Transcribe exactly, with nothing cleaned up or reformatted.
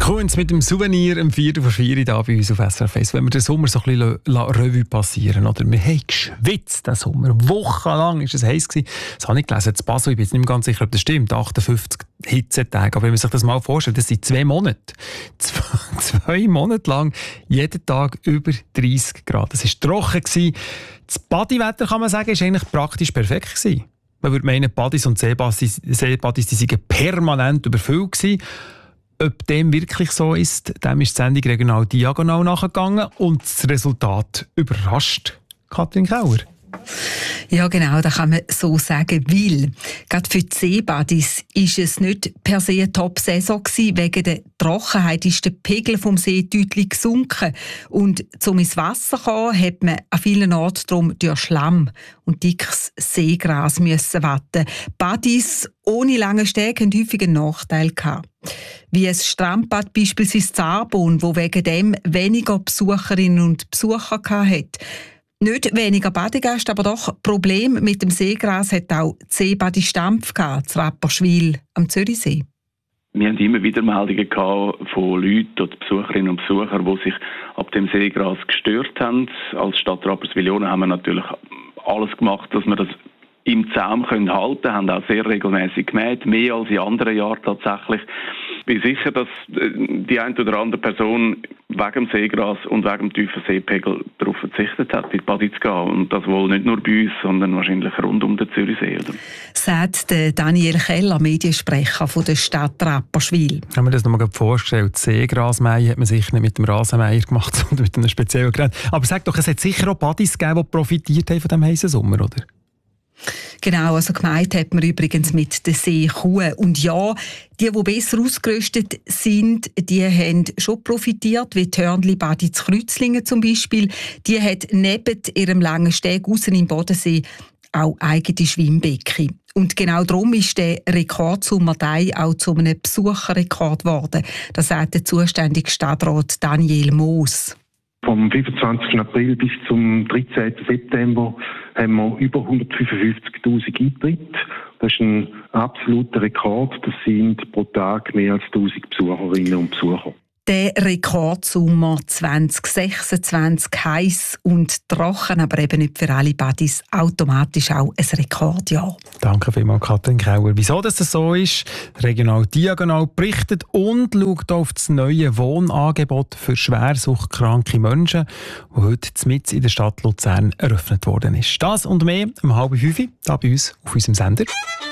Kunz mit dem Souvenir am Viertel vor vier da bei uns auf S R F eins. Wenn wir den Sommer so ein bisschen la Revue passieren, oder? Wir haben geschwitzt den Sommer. Wochenlang war es heiß gewesen. Das habe ich gelesen. In Basel, ich bin jetzt nicht mehr ganz sicher, ob das stimmt. achtundfünfzig Hitzetage. Aber wenn man sich das mal vorstellt, das sind zwei Monate. Zwei, zwei Monate lang, jeden Tag über dreissig Grad. Es war trocken gewesen. Das Badiwetter, kann man sagen, war eigentlich praktisch perfekt gewesen. Man würde meinen, Badis und Seebadis, Seebadis die seien permanent überfüllt gewesen. Ob dem wirklich so ist, dem ist die Sendung Regional Diagonal nachgegangen und das Resultat überrascht. Katrin Kauer. Ja, genau, das kann man so sagen, weil gerade für die Seebadis ist es nicht per se eine Top-Saison gewesen. Wegen der Trockenheit ist der Pegel vom See deutlich gesunken. Und um ins Wasser zu kommen, hat man an vielen Orten drum durch Schlamm und dickes Seegras müssen warten. Badis ohne lange Stege haben häufig einen Nachteil gehabt. Wie ein Strandbad beispielsweise Zarbon, wo wegen dem weniger Besucherinnen und Besucher hatte. Nicht weniger Badegäste, aber doch Probleme mit dem Seegras hat auch die Seebadi Stampf gehabt, zu Rapperswil am Zürichsee. Wir haben immer wieder Meldungen gehabt von Leuten oder Besucherinnen und Besuchern, die sich ab dem Seegras gestört haben. Als Stadt Rapperswil-Jona haben wir natürlich alles gemacht, dass wir das im Zaum können halten, haben auch sehr regelmäßig gemäht, mehr als in anderen Jahren tatsächlich. Ich bin sicher, dass die eine oder andere Person wegen dem Seegras und wegen dem tiefen Seepegel darauf verzichtet hat, in die Badi zu gehen. Und das wohl nicht nur bei uns, sondern wahrscheinlich rund um den Zürichsee. Oder? Sagt Daniel Keller, Mediensprecher von der Stadt Rapperswil. Ich habe mir das noch mal vorgestellt. Seegrasmähen hat man sicher nicht mit dem Rasenmäher gemacht, sondern mit einem speziellen Gerät. Aber sag doch, es hat sicher auch Badis gegeben, die profitiert haben von diesem heißen Sommer, oder? Genau, also gemeint hat man übrigens mit der Seekuh. Und ja, die, die besser ausgerüstet sind, die haben schon profitiert, wie die Hörnli-Badi zu Kreuzlingen zum Beispiel. Die hat neben ihrem langen Steg aussen im Bodensee auch eigene Schwimmbecken. Und genau darum ist der Rekordsommer auch zu einem Besucherrekord geworden. Das sagt der zuständige Stadtrat Daniel Moos. Vom fünfundzwanzigsten April bis zum dreizehnten September haben wir über hundertfünfundfünfzigtausend Eintritte. Das ist ein absoluter Rekord. Das sind pro Tag mehr als tausend Besucherinnen und Besucher. Der Rekordsommer zwanzig sechsundzwanzig heiß und trocken, aber eben nicht für alle Badis automatisch auch ein Rekordjahr. Danke vielmals, Katrin Kauer. Wieso das so ist, Regional Diagonal berichtet und schaut auf das neue Wohnangebot für schwersuchtkranke Menschen, das heute mitten in der Stadt Luzern eröffnet worden ist. Das und mehr um halb fünf, hier bei uns auf unserem Sender.